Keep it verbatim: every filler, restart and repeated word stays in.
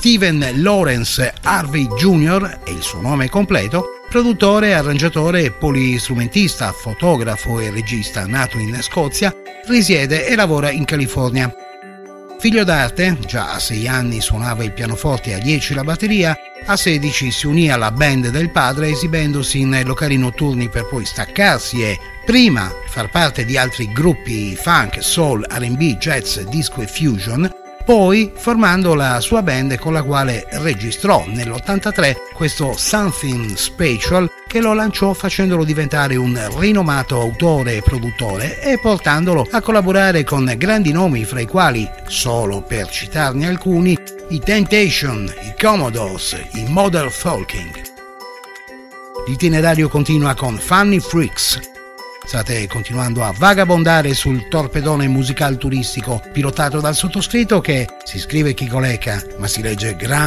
Steven Lawrence Harvey junior è il suo nome completo, produttore, arrangiatore e polistrumentista, fotografo e regista, nato in Scozia, risiede e lavora in California. Figlio d'arte, già a sei anni suonava il pianoforte e a dieci la batteria, a sedici si unì alla band del padre esibendosi in locali notturni per poi staccarsi e, prima, far parte di altri gruppi funk, soul, R and B, jazz, disco e fusion, poi formando la sua band con la quale registrò nell'ottantatré questo Something Special che lo lanciò facendolo diventare un rinomato autore e produttore e portandolo a collaborare con grandi nomi fra i quali, solo per citarne alcuni, i Temptation, i Commodores, i Modern Talking. L'itinerario continua con Funny Freaks. State continuando a vagabondare sul torpedone musical turistico pilotato dal sottoscritto che si scrive Chicoleca ma si legge Gran